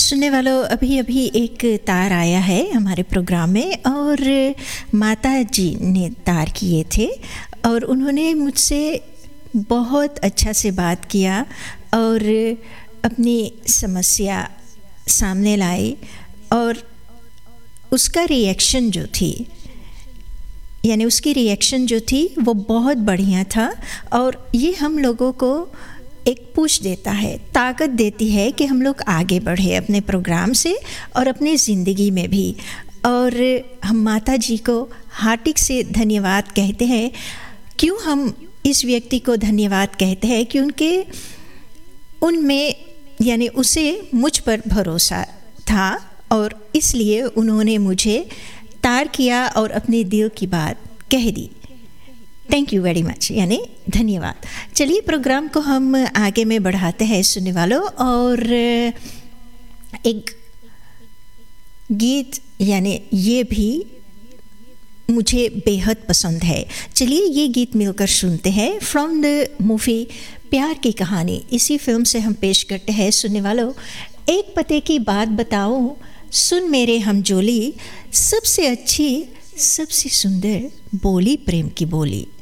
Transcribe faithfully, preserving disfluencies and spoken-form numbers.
सुनने वालों, अभी अभी एक तार आया है हमारे प्रोग्राम में और माता जी ने तार किए थे और उन्होंने मुझसे बहुत अच्छा से बात किया और अपनी समस्या सामने लाई और उसका रिएक्शन जो थी यानी उसकी रिएक्शन जो थी वो बहुत बढ़िया था और ये हम लोगों को एक पुश देता है, ताकत देती है कि हम लोग आगे बढ़े अपने प्रोग्राम से और अपनी ज़िंदगी में भी। और हम माता जी को हार्दिक से धन्यवाद कहते हैं। क्यों हम इस व्यक्ति को धन्यवाद कहते हैं? कि उनके उनमें यानी उसे मुझ पर भरोसा था और इसलिए उन्होंने मुझे तार किया और अपने दिल की बात कह दी। थैंक यू वेरी मच, यानी धन्यवाद। चलिए प्रोग्राम को हम आगे में बढ़ाते हैं सुनने वालों, और एक गीत यानी ये भी मुझे बेहद पसंद है। चलिए ये गीत मिलकर सुनते हैं फ्रॉम द मूवी प्यार की कहानी। इसी फिल्म से हम पेश करते हैं सुनने वालों, एक पते की बात बताऊं, सुन मेरे हमजोली, सबसे अच्छी सबसे सुंदर बोली प्रेम की बोली।